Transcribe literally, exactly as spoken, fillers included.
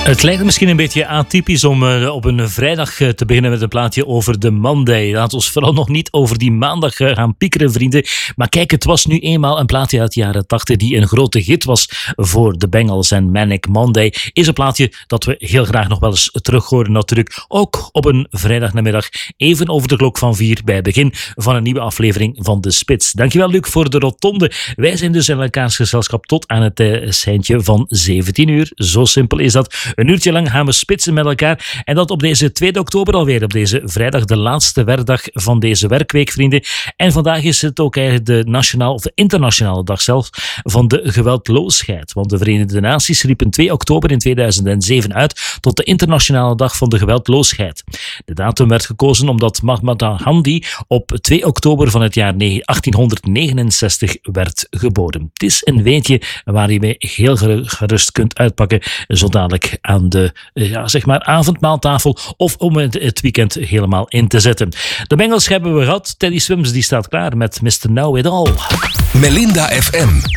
Het lijkt misschien een beetje atypisch om uh, op een vrijdag uh, te beginnen met een plaatje over de Monday. Laat ons vooral nog niet over die maandag uh, gaan piekeren, vrienden. Maar kijk, het was nu eenmaal een plaatje uit de jaren tachtig die een grote hit was voor de Bengals. En Manic Monday is een plaatje dat we heel graag nog wel eens terug horen natuurlijk. Ook op een vrijdagnamiddag, even over de klok van vier, bij het begin van een nieuwe aflevering van De Spits. Dankjewel, Luc, voor de rotonde. Wij zijn dus in elkaars gezelschap tot aan het uh, seintje van zeventien uur. Zo simpel is dat. Een uurtje lang gaan we spitsen met elkaar. En dat op deze tweede oktober alweer. Op deze vrijdag, de laatste werkdag van deze werkweek, vrienden. En vandaag is het ook eigenlijk de nationale of de internationale dag zelf van de geweldloosheid. Want de Verenigde Naties riepen twee oktober in tweeduizend zeven uit tot de internationale dag van de geweldloosheid. De datum werd gekozen omdat Mahatma Gandhi op twee oktober van het jaar achttienhonderdnegenenzestig werd geboren. Het is een weetje waar je mee heel gerust kunt uitpakken zo dadelijk aan de ja, zeg maar avondmaaltafel of om het, het weekend helemaal in te zetten. De Bengals hebben we gehad. Teddy Swims die staat klaar met mister Know It All. Melinda F M.